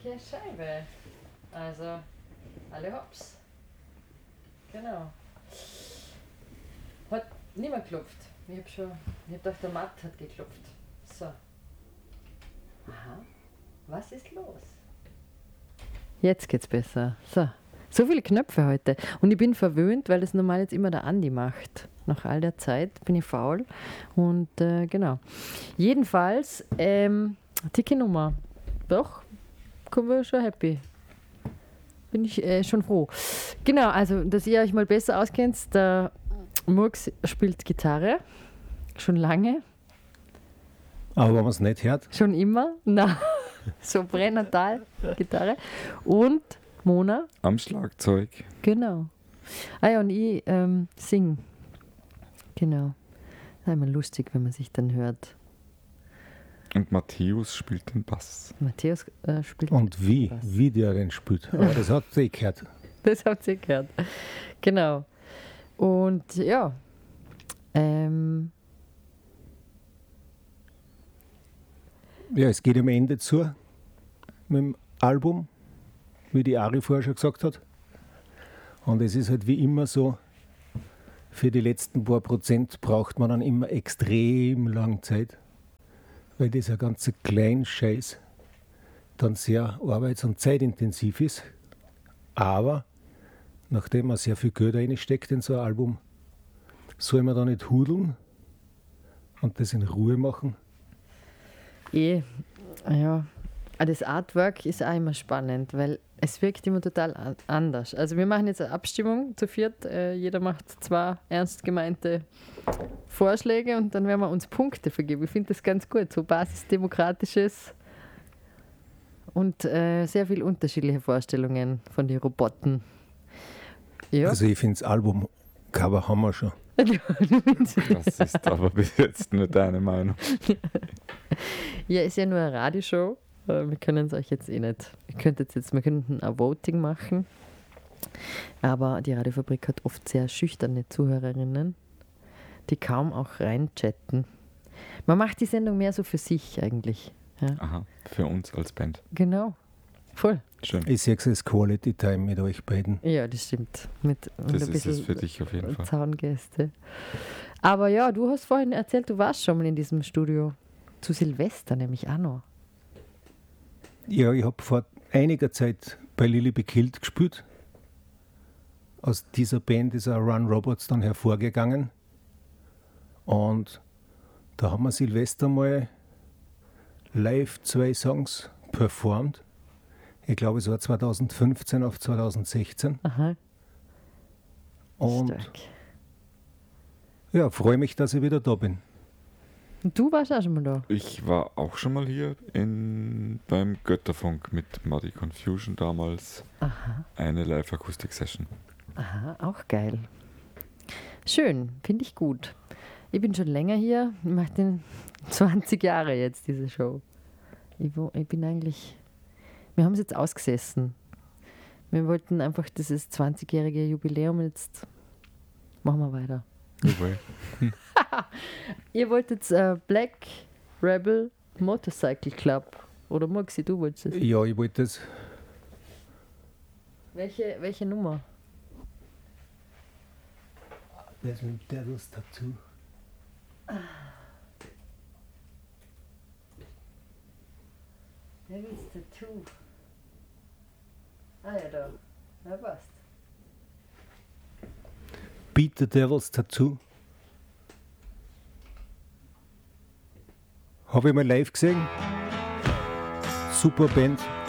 herrliche Scheibe. Also, alle hops. Genau. Hat niemand geklopft. Ich hab gedacht, der Matt hat geklopft. So. Aha. Was ist los? Jetzt geht's besser. So viele Knöpfe heute. Und ich bin verwöhnt, weil das normal jetzt immer der Andi macht. Nach all der Zeit bin ich faul. Und genau. Jedenfalls, Ticketnummer. Doch, kommen wir schon happy. Bin ich schon froh. Genau, also, dass ihr euch mal besser auskennt, der Murks spielt Gitarre. Schon lange. Aber wenn man es nicht hört. Schon immer. Na, so Brennertal, Gitarre. Und Mona. Am Schlagzeug. Genau. Ah ja, und ich sing. Genau. Das ist immer lustig, wenn man sich dann hört. Und Matthäus spielt den Bass. Matthäus spielt Und wie? Bass. Wie der den spielt. Aber das hat sie gehört. Das habt ihr gehört. Genau. Und ja. Ja, es geht am Ende zu mit dem Album, wie die Ari vorher schon gesagt hat. Und es ist halt wie immer so, für die letzten paar Prozent braucht man dann immer extrem lang Zeit, weil dieser ganze Kleinscheiß dann sehr arbeits- und zeitintensiv ist. Aber nachdem man sehr viel Geld reinsteckt in so ein Album, soll man da nicht hudeln und das in Ruhe machen. Ja. Das Artwork ist auch immer spannend, weil es wirkt immer total anders. Also wir machen jetzt eine Abstimmung zu viert. Jeder macht 2 ernst gemeinte Vorschläge und dann werden wir uns Punkte vergeben. Ich finde das ganz gut, so basisdemokratisches und sehr viel unterschiedliche Vorstellungen von den Roboten. Ja. Also ich finde das Albumcover haben wir schon. Das ist aber bis jetzt nur deine Meinung. Ja, ist ja nur eine Radioshow. Wir können es euch jetzt nicht. Wir könnten ein Voting machen. Aber die Radiofabrik hat oft sehr schüchterne Zuhörerinnen, die kaum auch reinchatten. Man macht die Sendung mehr so für sich eigentlich. Ja. Aha, für uns als Band. Genau. Voll. Schön. Ich sehe es als Quality Time mit euch beiden. Ja, das stimmt. Und Das ein ist es bisschen für dich auf jeden Fall. Zaungäste. Aber ja, du hast vorhin erzählt, du warst schon mal in diesem Studio. Zu Silvester nämlich auch noch. Ja, ich habe vor einiger Zeit bei Lily Bekillt gespielt. Aus dieser Band ist auch Run Robots dann hervorgegangen. Und da haben wir Silvester mal live 2 Songs performt. Ich glaube, es war 2015 auf 2016. Aha. Und Stark. ja, freue mich, dass ich wieder da bin. Und du warst auch schon mal da. Ich war auch schon mal hier beim Götterfunk mit Muddy Confusion damals. Aha. Eine Live-Akustik-Session. Aha, auch geil. Schön, finde ich gut. Ich bin schon länger hier, ich mache den 20 Jahre jetzt, diese Show. Ich bin eigentlich, wir haben es jetzt ausgesessen. Wir wollten einfach dieses 20-jährige Jubiläum, jetzt machen wir weiter. Jawohl. Ihr wolltet Black Rebel Motorcycle Club, oder Moxie, du wolltest es? Ja, ich wollte das. Welche Nummer? Das mit dem Devil's Tattoo. Devil's Tattoo. Ah ja, da. Na, passt. Beat the Devil's Tattoo. Habe ich mal live gesehen. Super Band.